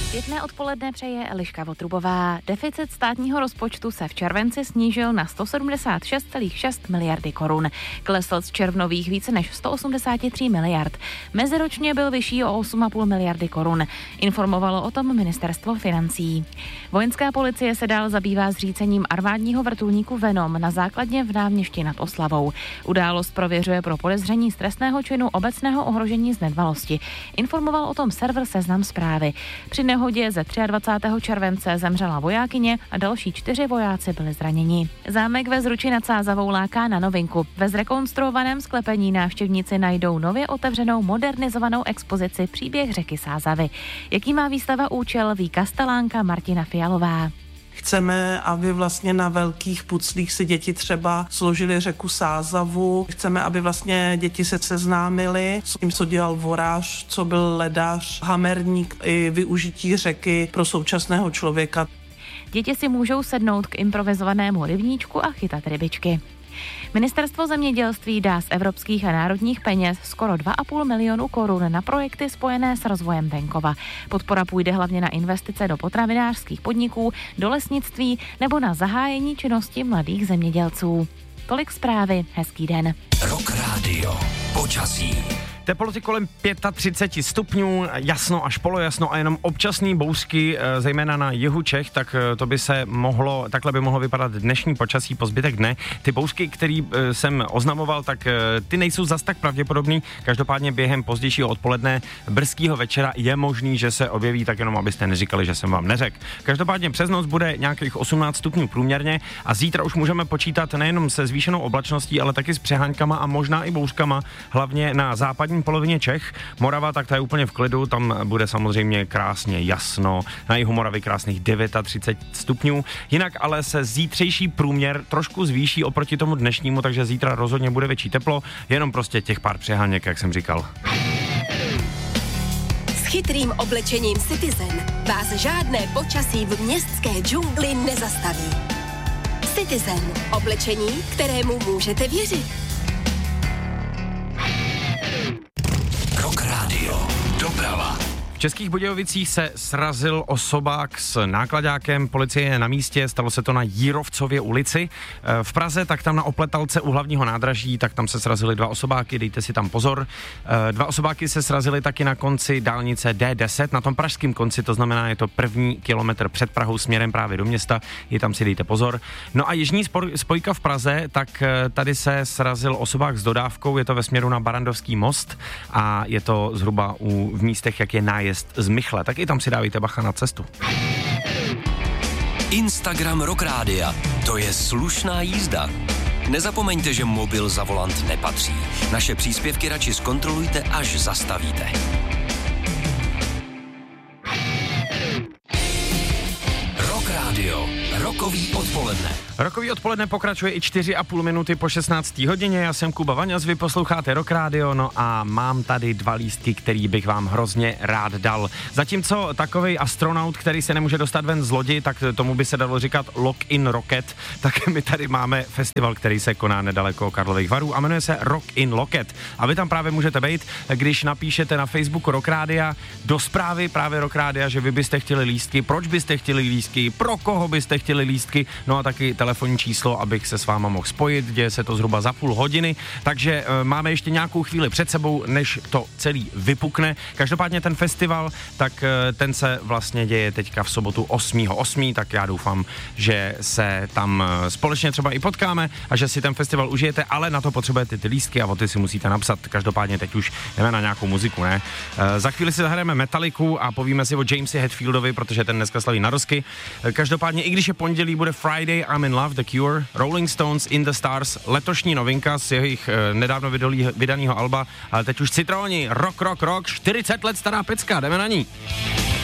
Pěkné odpoledne přeje Eliška Votrubová. Deficit státního rozpočtu se v červenci snížil na 176,6 miliardy korun. Klesl z červnových více než 183 miliard. Meziročně byl vyšší o 8,5 miliardy korun. Informovalo o tom ministerstvo financí. Vojenská policie se dál zabývá zřícením armádního vrtulníku Venom na základně v Náměšti nad Oslavou. Událost prověřuje pro podezření z trestného činu obecného ohrožení z nedbalosti. Informoval o tom server Seznam Zprávy. Při nehodě ze 23. července zemřela vojákyně a další 4 vojáci byli zraněni. Zámek ve Zruči nad Sázavou láká na novinku. Ve zrekonstruovaném sklepení návštěvníci najdou nově otevřenou modernizovanou expozici Příběh řeky Sázavy. Jaký má výstava účel, ví kastelánka Martina Fialová. Chceme, aby vlastně na velkých puclích si děti třeba složily řeku Sázavu. Chceme, aby vlastně děti se seznámily s tím, co dělal vorář, co byl ledař, hamerník i využití řeky pro současného člověka. Děti si můžou sednout k improvizovanému rybníčku a chytat rybičky. Ministerstvo zemědělství dá z evropských a národních peněz skoro 2,5 milionu korun na projekty spojené s rozvojem venkova. Podpora půjde hlavně na investice do potravinářských podniků, do lesnictví nebo na zahájení činnosti mladých zemědělců. Tolik zprávy, hezký den. Rock Radio, počasí. Teploty kolem 35 stupňů, jasno až polojasno a jenom občasný bouřky, zejména na jihu Čech, tak to by se mohlo, takhle by mohlo vypadat dnešní počasí po zbytek dne. Ty bouřky, který jsem oznamoval, tak ty nejsou zas tak pravděpodobný, každopádně během pozdějšího odpoledne brzkého večera je možný, že se objeví, tak jenom abyste neříkali, že jsem vám neřekl. Každopádně přes noc bude nějakých 18 stupňů průměrně a zítra už můžeme počítat nejenom se zvýšenou oblačností, ale taky s přeháňkama a možná i bouřkama, hlavně na západní polovině Čech. Morava, tak ta je úplně v klidu, tam bude samozřejmě krásně jasno, na jihu Moravy krásných 39 stupňů, jinak ale se zítřejší průměr trošku zvýší oproti tomu dnešnímu, takže zítra rozhodně bude větší teplo, jenom prostě těch pár přeháněk, jak jsem říkal. S chytrým oblečením Citizen vás žádné počasí v městské džungli nezastaví. Citizen, oblečení, kterému můžete věřit. Rock Radio, doprava. V Českých Budějovicích se srazil osobák s náklaďákem, policie je na místě, stalo se to na Jírovcově ulici. V Praze, tak tam na Opletalce u hlavního nádraží, tak tam se srazily 2 osobáky, dejte si tam pozor. 2 osobáky se srazily taky na konci dálnice D10, na tom pražském konci, to znamená, je to první kilometr před Prahou směrem právě do města, i tam si dejte pozor. No a jižní spojka v Praze, tak tady se srazil osobák s dodávkou, je to ve směru na Barandovský most a je to zhruba v místech, jak je nájezd z Michle, tak i tam si dávejte bacha na cestu. Instagram Rock Rádia, to je slušná jízda. Nezapomeňte, že mobil za volant nepatří. Naše příspěvky radši zkontrolujte, až zastavíte. Rock Radio, rokový odpoledne. Rokový odpoledne pokračuje i 4,5 minuty po 16. hodině. Já jsem Kuba Vaňas, vy posloucháte Rock Radio, no a mám tady 2 lístky, který bych vám hrozně rád dal. Zatímco takovej astronaut, který se nemůže dostat ven z lodi, tak tomu by se dalo říkat Lock in Rocket, tak my tady máme festival, který se koná nedaleko Karlových Varů a jmenuje se Rock in Locket. A vy tam právě můžete být, když napíšete na Facebooku Rock Rádia do zprávy právě Rock Rádia, že vy byste chtěli lístky, proč byste chtěli lístky, pro koho byste chtěli lístky, no a taky telefonní číslo, abych se s váma mohl spojit, děje se to zhruba za půl hodiny, takže máme ještě nějakou chvíli před sebou, než to celý vypukne. Každopádně ten festival, tak ten se vlastně děje teďka v sobotu 8.8., tak já doufám, že se tam společně třeba i potkáme a že si ten festival užijete, ale na to potřebujete ty lístky a o ty si musíte napsat. Každopádně teď už jdeme na nějakou muziku, ne? Za chvíli si zahrajeme Metalliku a povíme si o Jamesi Hetfieldovi, protože ten dneska slaví narozky. Každopádně, i když je pondělí, bude Friday, I'm in Love, The Cure, Rolling Stones, In the Stars, letošní novinka z jejich nedávno vydaného alba, ale teď už Citroni, rock, 40 let stará pecka, jdeme na ní.